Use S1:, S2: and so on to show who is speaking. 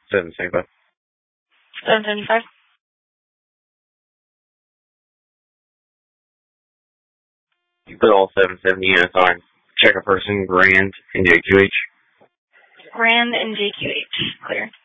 S1: 775.
S2: 775.
S1: You put all 770 units on. Check a person, Grand, and JQH.
S2: Grand and JQH. Clear.